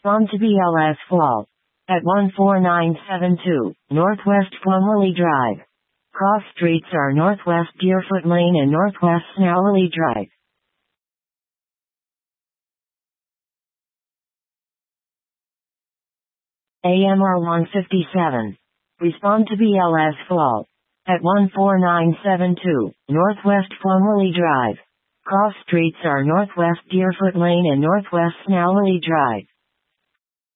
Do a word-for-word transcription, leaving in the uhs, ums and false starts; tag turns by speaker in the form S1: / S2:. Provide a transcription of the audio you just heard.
S1: Respond to B L S fault. At one four nine seven two, Northwest Plumley Drive. Cross streets are Northwest Deerfoot Lane and Northwest Snowley Drive. A M R one fifty-seven. Respond to B L S fault. At one four nine seven two, Northwest Plumley Drive. Cross streets are Northwest Deerfoot Lane and Northwest Snowley Drive.